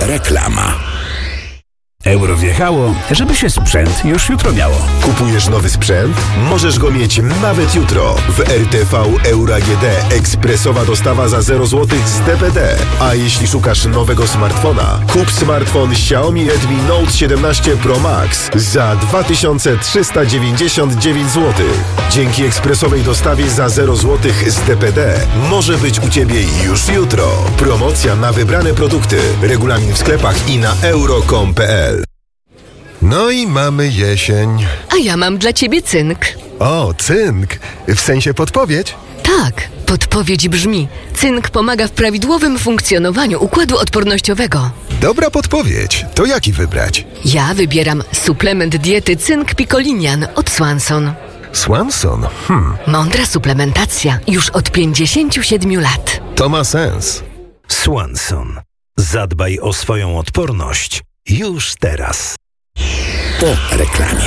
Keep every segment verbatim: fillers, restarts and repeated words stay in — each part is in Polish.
Reklama. Euro wjechało, żeby się sprzęt już jutro miało. Kupujesz nowy sprzęt? Możesz go mieć nawet jutro. W R T V Euro A G D ekspresowa dostawa za zero złotych z D P D. A jeśli szukasz nowego smartfona, kup smartfon Xiaomi Redmi Note siedemnaście Pro Max za dwa tysiące trzysta dziewięćdziesiąt dziewięć złotych. Dzięki ekspresowej dostawie za zero złotych z D P D może być u Ciebie już jutro. Promocja na wybrane produkty. Regulamin w sklepach i na euro kropka com kropka p l. No i mamy jesień. A ja mam dla ciebie cynk. O, cynk. W sensie podpowiedź? Tak, podpowiedź brzmi: cynk pomaga w prawidłowym funkcjonowaniu układu odpornościowego. Dobra podpowiedź. To jaki wybrać? Ja wybieram suplement diety cynk Picolinian od Swanson. Swanson? Hmm. Mądra suplementacja już od pięćdziesięciu siedmiu lat. To ma sens. Swanson. Zadbaj o swoją odporność już teraz. Po reklamie.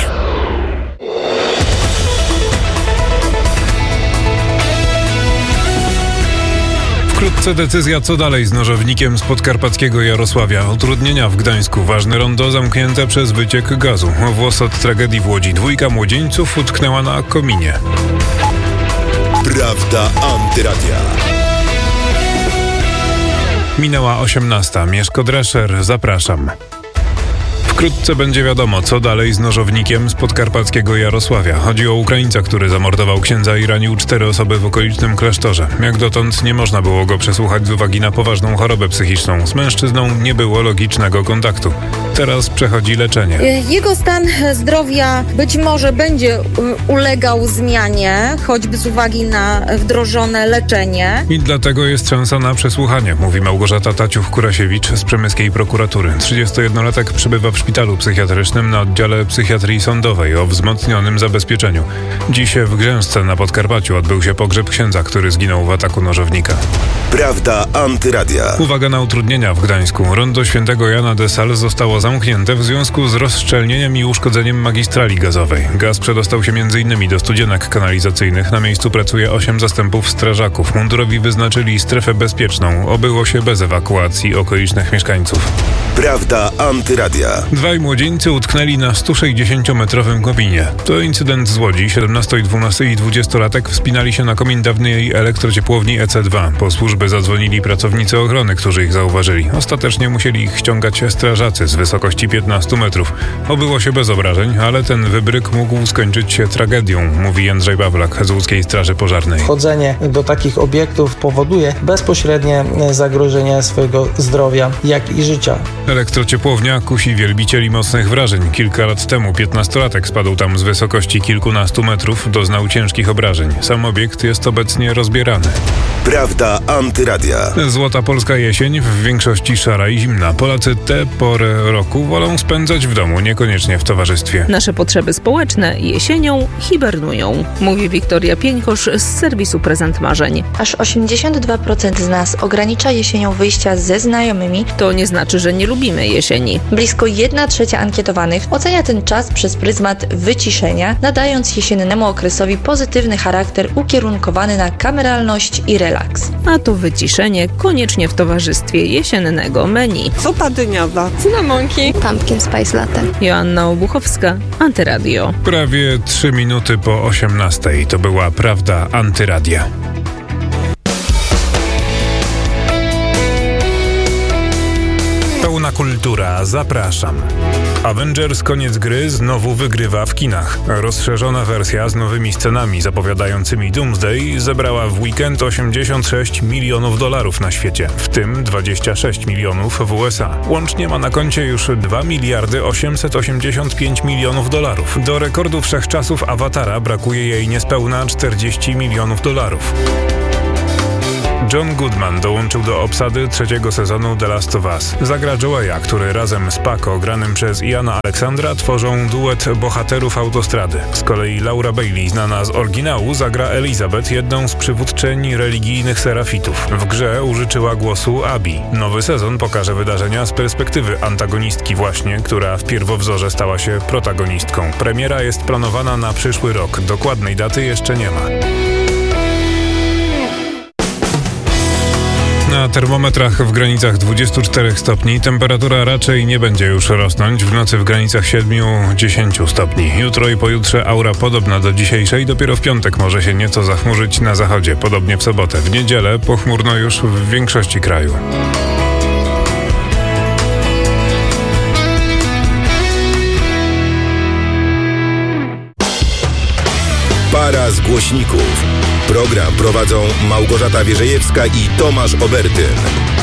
Wkrótce decyzja, co dalej z nożownikiem z podkarpackiego Jarosławia. Utrudnienia w Gdańsku. Ważne rondo zamknięte przez wyciek gazu. Włos od tragedii w Łodzi. Dwójka młodzieńców utknęła na kominie. Prawda Antyradia. Minęła osiemnasta. Mieszko Drescher, zapraszam. Wkrótce będzie wiadomo, co dalej z nożownikiem z podkarpackiego Jarosławia. Chodzi o Ukraińca, który zamordował księdza i ranił cztery osoby w okolicznym klasztorze. Jak dotąd nie można było go przesłuchać z uwagi na poważną chorobę psychiczną. Z mężczyzną nie było logicznego kontaktu. Teraz przechodzi leczenie. Jego stan zdrowia być może będzie ulegał zmianie, choćby z uwagi na wdrożone leczenie. I dlatego jest szansa na przesłuchanie, mówi Małgorzata Taciuch-Kurasiewicz z przemyskiej prokuratury. trzydziestojednolatek przebywa w szpitalu psychiatrycznym na oddziale psychiatrii sądowej o wzmocnionym zabezpieczeniu. Dziś w Grzęsce na Podkarpaciu odbył się pogrzeb księdza, który zginął w ataku nożownika. Prawda Antyradia. Uwaga na utrudnienia w Gdańsku. Rondo Świętego Jana de Sal zostało zamknięte w związku z rozszczelnieniem i uszkodzeniem magistrali gazowej. Gaz przedostał się między innymi do studzienek kanalizacyjnych. Na miejscu pracuje osiem zastępów strażaków. Mundurowi wyznaczyli strefę bezpieczną. Obyło się bez ewakuacji okolicznych mieszkańców. Prawda Antyradia. Dwaj młodzieńcy utknęli na sto sześćdziesięciometrowym kominie. To incydent z Łodzi. siedemnasto-, dwunasto- i dwudziestolatek wspinali się na komin dawnej elektrociepłowni E C dwa. Po służby zadzwonili pracownicy ochrony, którzy ich zauważyli. Ostatecznie musieli ich ściągać strażacy z wysokości piętnastu metrów. Obyło się bez obrażeń, ale ten wybryk mógł skończyć się tragedią, mówi Jędrzej Pawlak z Łódzkiej Straży Pożarnej. Wchodzenie do takich obiektów powoduje bezpośrednie zagrożenie swojego zdrowia, jak i życia. Elektrociepłownia kusi wielbicieli mocnych wrażeń. Kilka lat temu piętnastolatek spadł tam z wysokości kilkunastu metrów, doznał ciężkich obrażeń. Sam obiekt jest obecnie rozbierany. Prawda Antyradia. Złota polska jesień, w większości szara i zimna. Polacy tę porę roku wolą spędzać w domu, niekoniecznie w towarzystwie. Nasze potrzeby społeczne jesienią hibernują, mówi Wiktoria Pieńkosz z serwisu Prezent Marzeń. Aż osiemdziesiąt dwa procent z nas ogranicza jesienią wyjścia ze znajomymi. To nie znaczy, że nie lubimy jesieni. Blisko jedna trzecia ankietowanych ocenia ten czas przez pryzmat wyciszenia, nadając jesiennemu okresowi pozytywny charakter ukierunkowany na kameralność i relaks. A to wyciszenie koniecznie w towarzystwie jesiennego menu. Zupa dyniowa, cynamonki, pumpkin spice latte. Joanna Obuchowska, Antyradio. Prawie trzy minuty po osiemnastej. To była Prawda Antyradia. Pełna kultura, zapraszam. Avengers Koniec Gry znowu wygrywa w kinach. Rozszerzona wersja z nowymi scenami zapowiadającymi Doomsday zebrała w weekend osiemdziesiąt sześć milionów dolarów na świecie, w tym dwadzieścia sześć milionów w U S A. Łącznie ma na koncie już dwa miliardy osiemset osiemdziesiąt pięć milionów dolarów. Do rekordu wszechczasów Awatara brakuje jej niespełna czterdzieści milionów dolarów. John Goodman dołączył do obsady trzeciego sezonu The Last of Us. Zagra Joeya, który razem z Paco, granym przez Iana Aleksandra, tworzą duet bohaterów autostrady. Z kolei Laura Bailey, znana z oryginału, zagra Elizabeth, jedną z przywódczyń religijnych serafitów. W grze użyczyła głosu Abby. Nowy sezon pokaże wydarzenia z perspektywy antagonistki właśnie, która w pierwowzorze stała się protagonistką. Premiera jest planowana na przyszły rok. Dokładnej daty jeszcze nie ma. Na termometrach w granicach dwudziestu czterech stopni. Temperatura raczej nie będzie już rosnąć. W nocy w granicach siedmiu do dziesięciu stopni. Jutro i pojutrze aura podobna do dzisiejszej. Dopiero w piątek może się nieco zachmurzyć na zachodzie. Podobnie w sobotę. W niedzielę pochmurno już w większości kraju. Para z głośników. Program prowadzą Małgorzata Wierzejewska i Tomasz Obertyn.